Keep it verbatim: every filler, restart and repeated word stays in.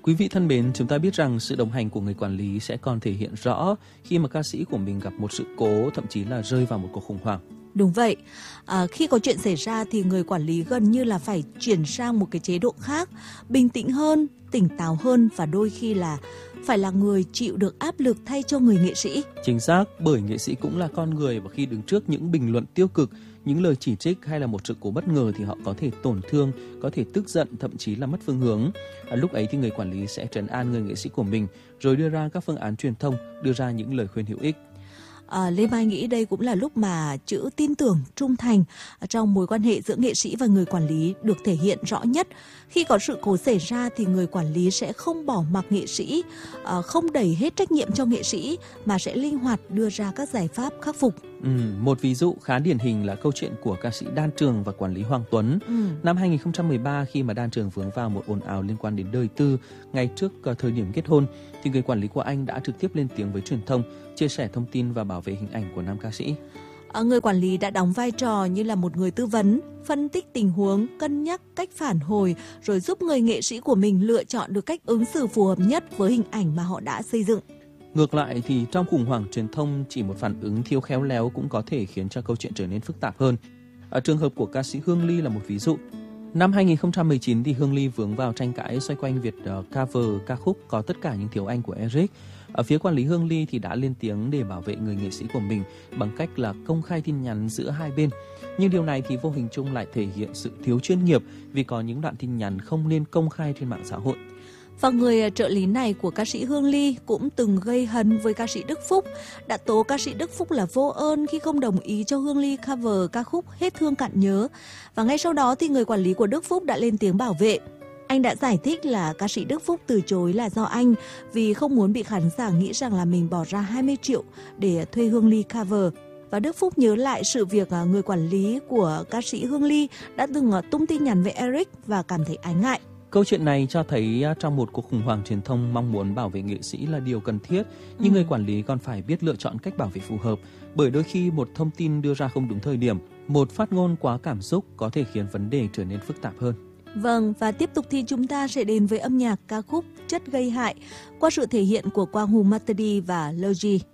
Quý vị thân mến, chúng ta biết rằng sự đồng hành của người quản lý sẽ còn thể hiện rõ khi mà ca sĩ của mình gặp một sự cố, thậm chí là rơi vào một cuộc khủng hoảng. Đúng vậy, à, khi có chuyện xảy ra thì người quản lý gần như là phải chuyển sang một cái chế độ khác, bình tĩnh hơn, tỉnh táo hơn và đôi khi là phải là người chịu được áp lực thay cho người nghệ sĩ. Chính xác, bởi nghệ sĩ cũng là con người và khi đứng trước những bình luận tiêu cực, những lời chỉ trích hay là một sự cố bất ngờ thì họ có thể tổn thương, có thể tức giận, thậm chí là mất phương hướng. À, lúc ấy thì người quản lý sẽ trấn an người nghệ sĩ của mình, rồi đưa ra các phương án truyền thông, đưa ra những lời khuyên hữu ích. À, Lê Mai nghĩ đây cũng là lúc mà chữ tin tưởng, trung thành trong mối quan hệ giữa nghệ sĩ và người quản lý được thể hiện rõ nhất. Khi có sự cố xảy ra thì người quản lý sẽ không bỏ mặc nghệ sĩ, à, không đẩy hết trách nhiệm cho nghệ sĩ mà sẽ linh hoạt đưa ra các giải pháp khắc phục. Ừ, một ví dụ khá điển hình là câu chuyện của ca sĩ Đan Trường và quản lý Hoàng Tuấn. Ừ. Năm hai không một ba, khi mà Đan Trường vướng vào một ồn ào liên quan đến đời tư ngay trước uh, thời điểm kết hôn, thì người quản lý của anh đã trực tiếp lên tiếng với truyền thông, chia sẻ thông tin và bảo vệ hình ảnh của nam ca sĩ. À, người quản lý đã đóng vai trò như là một người tư vấn, phân tích tình huống, cân nhắc cách phản hồi, rồi giúp người nghệ sĩ của mình lựa chọn được cách ứng xử phù hợp nhất với hình ảnh mà họ đã xây dựng. Ngược lại thì trong khủng hoảng truyền thông, chỉ một phản ứng thiếu khéo léo cũng có thể khiến cho câu chuyện trở nên phức tạp hơn. Ở trường hợp của ca sĩ Hương Ly là một ví dụ. Năm hai không một chín thì Hương Ly vướng vào tranh cãi xoay quanh việc uh, cover ca khúc Có Tất Cả Những Thiếu Anh của Eric. Ở phía quản lý Hương Ly thì đã lên tiếng để bảo vệ người nghệ sĩ của mình bằng cách là công khai tin nhắn giữa hai bên. Nhưng điều này thì vô hình chung lại thể hiện sự thiếu chuyên nghiệp vì có những đoạn tin nhắn không nên công khai trên mạng xã hội. Và người trợ lý này của ca sĩ Hương Ly cũng từng gây hấn với ca sĩ Đức Phúc, đã tố ca sĩ Đức Phúc là vô ơn khi không đồng ý cho Hương Ly cover ca khúc Hết Thương Cạn Nhớ. Và ngay sau đó thì người quản lý của Đức Phúc đã lên tiếng bảo vệ. Anh đã giải thích là ca sĩ Đức Phúc từ chối là do anh vì không muốn bị khán giả nghĩ rằng là mình bỏ ra hai mươi triệu để thuê Hương Ly cover. Và Đức Phúc nhớ lại sự việc người quản lý của ca sĩ Hương Ly đã từng tung tin nhắn với Eric và cảm thấy ái ngại. Câu chuyện này cho thấy trong một cuộc khủng hoảng truyền thông, mong muốn bảo vệ nghệ sĩ là điều cần thiết, nhưng ừ. người quản lý còn phải biết lựa chọn cách bảo vệ phù hợp, bởi đôi khi một thông tin đưa ra không đúng thời điểm, một phát ngôn quá cảm xúc có thể khiến vấn đề trở nên phức tạp hơn. Vâng, và tiếp tục thì chúng ta sẽ đến với âm nhạc ca khúc Chất Gây Hại qua sự thể hiện của Quang Hùng Matteri và Logi.